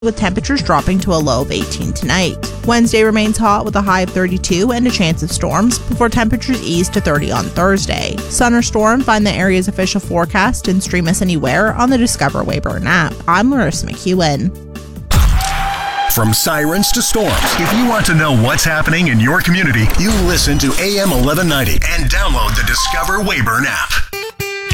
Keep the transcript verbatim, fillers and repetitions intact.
with temperatures dropping to a low of eighteen tonight. Wednesday remains hot with a high of thirty-two and a chance of storms before temperatures ease to thirty on Thursday. Sun or storm, find the area's official forecast and stream us anywhere on the Discover Weyburn app. I'm Larissa McEwen. From sirens to storms, if you want to know what's happening in your community, you listen to A M eleven ninety and download the Discover Weyburn app.